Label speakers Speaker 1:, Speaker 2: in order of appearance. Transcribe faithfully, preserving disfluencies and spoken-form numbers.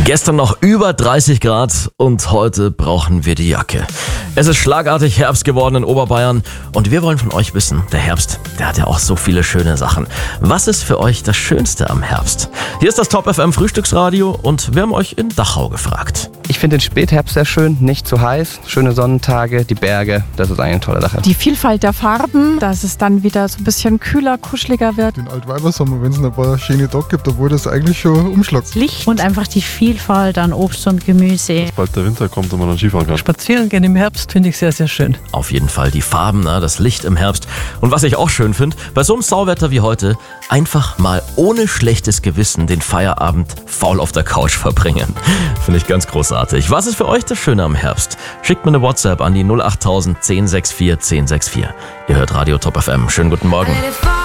Speaker 1: Gestern noch über dreißig Grad und heute brauchen wir die Jacke. Es ist schlagartig Herbst geworden in Oberbayern und wir wollen von euch wissen, der Herbst, der hat ja auch so viele schöne Sachen. Was ist für euch das Schönste am Herbst? Hier ist das Top F M Frühstücksradio und wir haben euch in Dachau gefragt.
Speaker 2: Ich finde den Spätherbst sehr schön, nicht zu heiß, schöne Sonnentage, die Berge, das ist eigentlich eine tolle Sache.
Speaker 3: Die Vielfalt der Farben, dass es dann wieder so ein bisschen kühler, kuscheliger wird.
Speaker 4: Den Altweibersommer, wenn es ein paar schöne Tage gibt, obwohl das eigentlich schon umschlägt.
Speaker 5: Licht und einfach die Vielfalt an Obst und Gemüse.
Speaker 6: Dass bald der Winter kommt und man dann Skifahren kann.
Speaker 7: Spazieren gehen im Herbst finde ich sehr, sehr schön.
Speaker 1: Auf jeden Fall die Farben, ne? Das Licht im Herbst. Und was ich auch schön finde, bei so einem Sauwetter wie heute, einfach mal ohne schlechtes Gewissen den Feierabend faul auf der Couch verbringen. Finde ich ganz großartig. Was ist für euch das Schöne am Herbst? Schickt mir eine WhatsApp an die null acht tausend zehn sechs vier zehn sechs vier. Ihr hört Radio Top F M. Schönen guten Morgen.